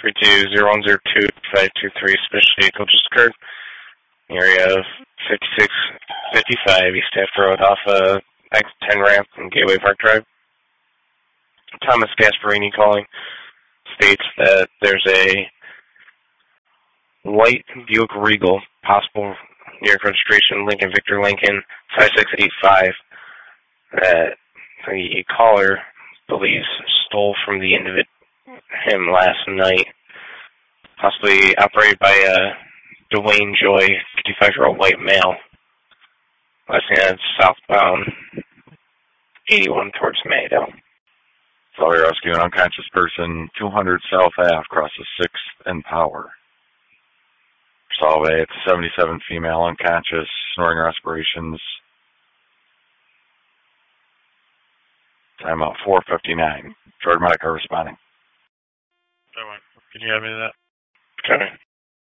320102 523, special vehicle just occurred. Area of 5655 East Taft Road off exit 10 ramp and Gateway Park Drive. Thomas Gasparini calling states that there's a white Buick Regal, possible New York registration, Lincoln Victor Lincoln 5685, that the caller believes stole from the end of him last night, possibly operated by Dwayne Joy, 55-year-old white male. Last thing that's southbound 81 towards Maydale. Sorry, rescue an unconscious person, 200 South Ave, crosses 6th and Power. Solve A, it's 77 female, unconscious, snoring respirations. Time out 4:59. Georgia Medical responding. Can you add me to that? Okay.